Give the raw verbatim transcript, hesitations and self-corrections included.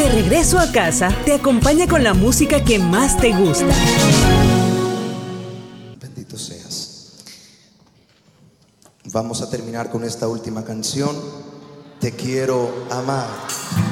De regreso a casa, te acompaña con la música que más te gusta. Bendito seas. Vamos a terminar con esta última canción. Te quiero amar.